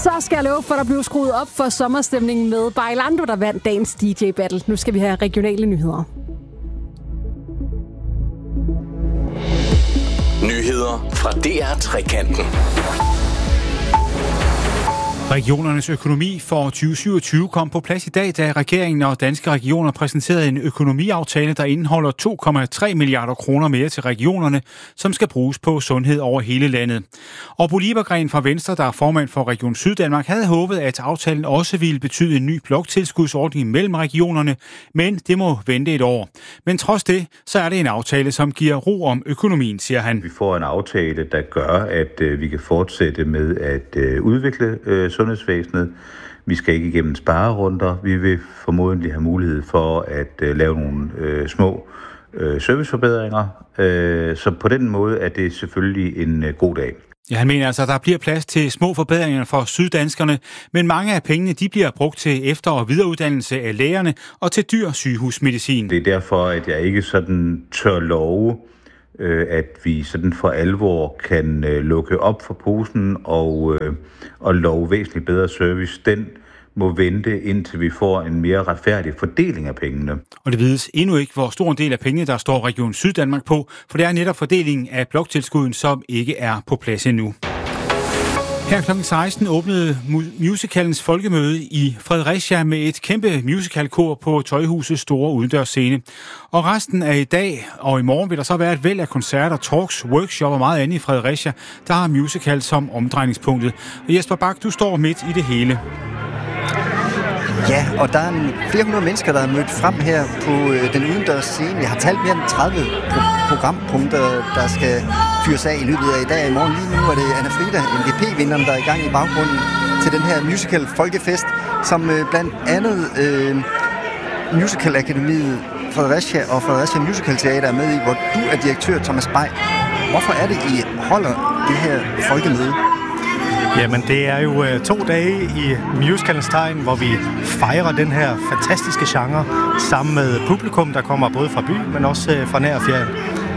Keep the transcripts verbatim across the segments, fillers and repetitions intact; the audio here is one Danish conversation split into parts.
Så skal jeg love for, at der blev skruet op for sommerstemningen med Bailando, der vandt dagens D J Battle. Nu skal vi have regionale nyheder. Nyheder fra D R Trekanten. Regionernes økonomi for tyve syvogtyve kom på plads i dag, da regeringen og Danske Regioner præsenterede en økonomiaftale, der indeholder to komma tre milliarder kroner mere til regionerne, som skal bruges på sundhed over hele landet. Og Bo Liebergreen fra Venstre, der er formand for Region Syddanmark, havde håbet, at aftalen også ville betyde en ny bloktilskudsordning mellem regionerne, men det må vente et år. Men trods det, så er det en aftale, som giver ro om økonomien, siger han. Vi får en aftale, der gør, at øh, vi kan fortsætte med at øh, udvikle øh, sundhedsvæsenet. Vi skal ikke igennem sparerunder. Vi vil formodentlig have mulighed for at øh, lave nogle øh, små øh, serviceforbedringer. Øh, så på den måde er det selvfølgelig en øh, god dag. Ja, han mener altså, at der bliver plads til små forbedringer for syddanskerne, men mange af pengene de bliver brugt til efter- og videreuddannelse af lægerne og til dyr sygehusmedicin. Det er derfor, at jeg ikke sådan tør love, at vi sådan for alvor kan lukke op for posen og, og love væsentligt bedre service. Den må vente, indtil vi får en mere retfærdig fordeling af pengene. Og det vides endnu ikke, hvor stor en del af pengene, der står Region Syddanmark på, for det er netop fordelingen af bloktilskuden, som ikke er på plads endnu. Her klokken seksten åbnede musicalens folkemøde i Fredericia med et kæmpe musicalkor på Tøjhusets store udendørsscene. Og resten af i dag og i morgen vil der så være et væld af koncerter, talks, workshop og meget andet i Fredericia, der har musical som omdrejningspunktet. Og Jesper Bak, du står midt i det hele. Ja, og der er en flere hundrede mennesker, der er mødt frem her på øh, den udendørs scene. Jeg har talt mere end tredive pro- programpunkter, der skal fyres af i løbet af i dag og i morgen. Lige nu er det Anna Frida, M G P-vinderen, der er i gang i baggrunden til den her musical folkefest, som øh, blandt andet øh, Musical Akademiet Fredericia og Fredericia Musical Teater er med i, hvor du er direktør, Thomas Bay. Hvorfor er det, I holder det her folkemøde? Jamen, det er jo øh, to dage i musicalens tegn, hvor vi fejrer den her fantastiske genre sammen med publikum, der kommer både fra by, men også øh, fra nær og fjern.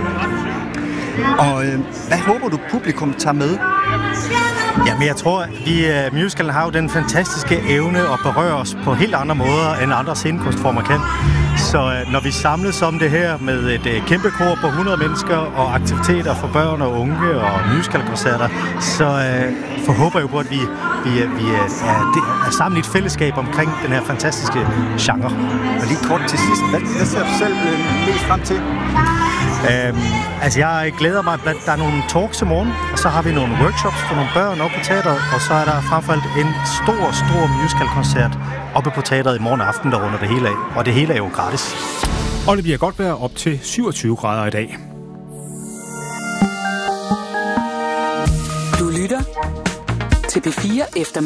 Og øh, hvad håber du, publikum tager med? Jamen, jeg tror, at vi, uh, musicalen har jo den fantastiske evne at berøre os på helt andre måder, end andre scenekunstformer kan. Så uh, når vi samles om det her med et uh, kæmpe kor på hundrede mennesker og aktiviteter for børn og unge og musicalkoncerter, så uh, forhåber jeg på, at vi, vi, vi uh, er, er sammen i et fællesskab omkring den her fantastiske genre. Og lige kort til sidst, hvad, hvad ser du selv uh, mest frem til? Øhm, altså jeg glæder mig, at der er nogle talks i morgen, og så har vi nogle workshops for nogle børn oppe på teateret, og så er der frem for alt en stor, stor musicalkoncert oppe på teateret i morgen aften, der runder det hele af. Og det hele er jo gratis. Og det bliver godt vejr op til syvogtyve grader i dag. Du lytter til P fire Eftermiddag.